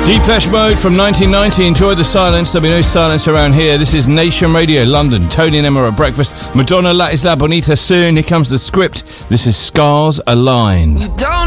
Depeche Mode from 1990. Enjoy the silence. There'll be no silence around here. This is Nation Radio, London. Tony and Emma at breakfast. Madonna, La Isla Bonita soon. Here comes the script. This is Scars Align.